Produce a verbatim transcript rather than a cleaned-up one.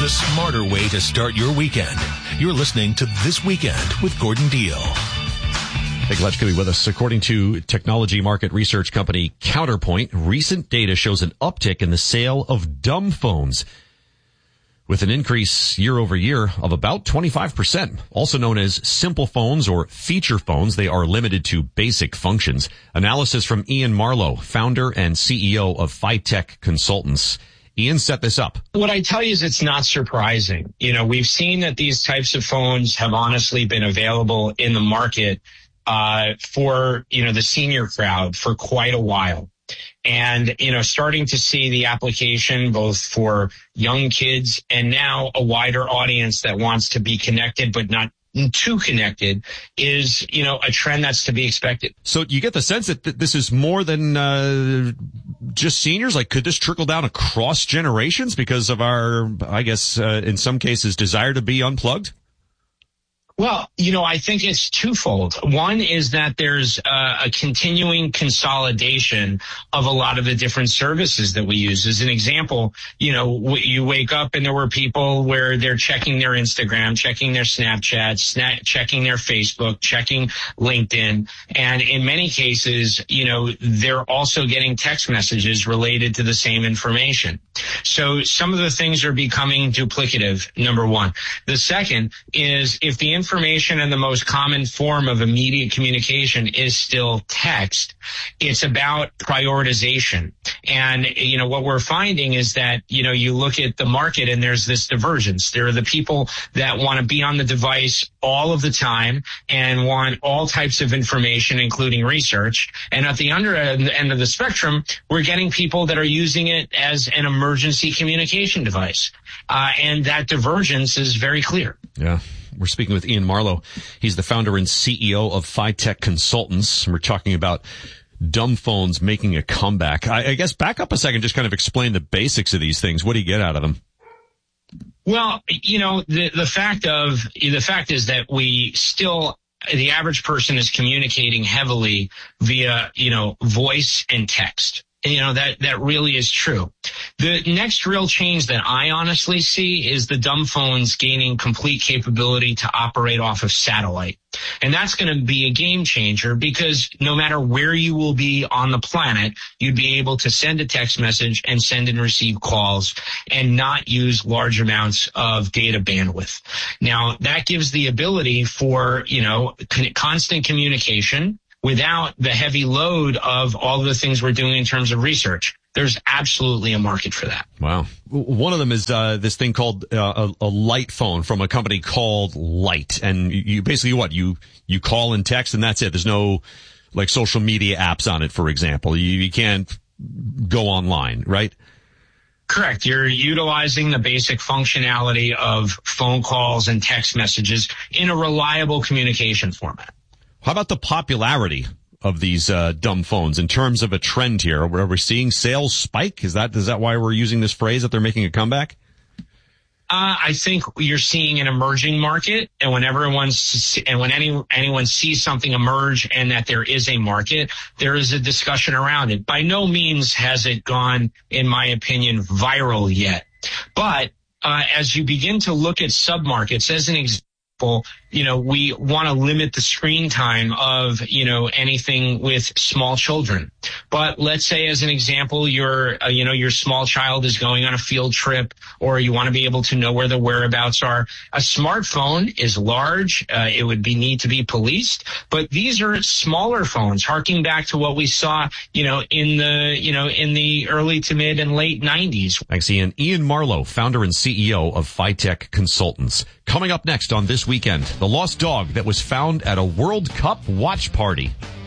the smarter way to start your weekend. You're listening to This Weekend with Gordon Deal. Hey, glad you could be with us. According to technology market research company Counterpoint, recent data shows an uptick in the sale of dumb phones, with an increase year over year of about twenty-five percent. Also known as simple phones or feature phones, they are limited to basic functions. Analysis from Ian Marlowe, founder and C E O of Phytech Consultants. Ian set this up. What I tell you is it's not surprising. You know, we've seen that these types of phones have honestly been available in the market uh for, you know, the senior crowd for quite a while. And, you know, starting to see the application both for young kids and now a wider audience that wants to be connected but not too connected is, you know, a trend that's to be expected. So you get the sense that th- this is more than uh just seniors? Like, could this trickle down across generations because of our, I guess, uh, in some cases, desire to be unplugged? Well, you know, I think it's twofold. One is that there's uh, a continuing consolidation of a lot of the different services that we use. As an example, you know, w- you wake up and there were people where they're checking their Instagram, checking their Snapchat, sna- checking their Facebook, checking LinkedIn. And in many cases, you know, they're also getting text messages related to the same information. So some of the things are becoming duplicative, number one. The second is if the information and the most common form of immediate communication is still text, it's about prioritization. And, you know, what we're finding is that, you know, you look at the market and there's this divergence. There are the people that want to be on the device all of the time and want all types of information, including research. And at the under end of the spectrum, we're getting people that are using it as an emergency communication device. Uh, and that divergence is very clear. Yeah. We're speaking with Ian Marlowe. He's the founder and C E O of Phytech Consultants. We're talking about dumb phones making a comeback. I, I guess back up a second, just kind of explain the basics of these things. What do you get out of them? Well, you know, the, the fact of the fact is that we still, the average person is communicating heavily via, you know, voice and text. You know, that, that really is true. The next real change that I honestly see is the dumb phones gaining complete capability to operate off of satellite. And that's going to be a game changer because no matter where you will be on the planet, you'd be able to send a text message and send and receive calls and not use large amounts of data bandwidth. Now, that gives the ability for, you know, con- constant communication without the heavy load of all the things we're doing in terms of research. There's absolutely a market for that. Wow. One of them is uh, this thing called uh, a, a light phone from a company called Light. And you basically what? You you call and text and that's it. There's no like social media apps on it, for example. You, you can't go online, right? Correct. You're utilizing the basic functionality of phone calls and text messages in a reliable communication format. How about the popularity of these uh, dumb phones in terms of a trend here? Are we seeing sales spike? Is that is that why we're using this phrase that they're making a comeback? Uh, I think you're seeing an emerging market, and when everyone's and when any anyone sees something emerge and that there is a market, there is a discussion around it. By no means has it gone, in my opinion, viral yet. But uh, as you begin to look at submarkets, as an example, you know, we want to limit the screen time of, you know, anything with small children. But let's say, as an example, your, uh, you know, your small child is going on a field trip or you want to be able to know where the whereabouts are. A smartphone is large. Uh, it would be need to be policed. But these are smaller phones, harking back to what we saw, you know, in the, you know, in the early to mid and late nineties. Thanks, Ian. Ian Marlowe, founder and C E O of Phytech Consultants. Coming up next on This Weekend, the lost dog that was found at a World Cup watch party.